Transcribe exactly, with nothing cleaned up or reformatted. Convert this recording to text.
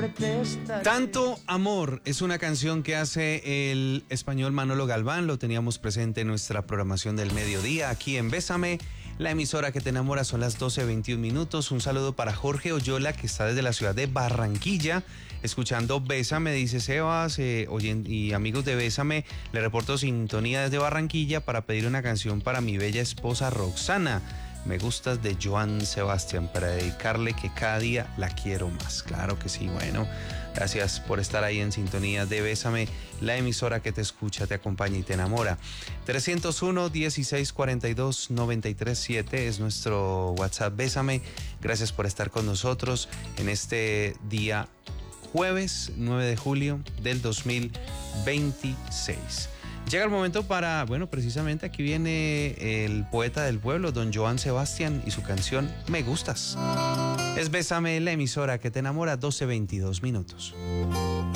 Tanto amor es una canción que hace el español Manolo Galván. Lo teníamos presente en nuestra programación del mediodía aquí en Bésame, la emisora que te enamora. Son las doce veintiún minutos. Un saludo para Jorge Oyola, que está desde la ciudad de Barranquilla escuchando Bésame. Dice Sebas, eh, oyen, y amigos de Bésame, le reporto sintonía desde Barranquilla para pedir una canción para mi bella esposa Roxana. Me gustas, de Joan Sebastián, para dedicarle que cada día la quiero más. Claro que sí. Bueno, gracias por estar ahí en sintonía de Bésame, la emisora que te escucha, te acompaña y te enamora. trescientos uno, dieciséis cuarenta y dos, noventa y tres siete es nuestro WhatsApp Bésame. Gracias por estar con nosotros en este día jueves nueve de julio del dos mil veintiséis. Llega el momento para, bueno, precisamente aquí viene el poeta del pueblo, don Joan Sebastián, y su canción Me Gustas. Es Bésame, la emisora que te enamora, doce veintidós minutos.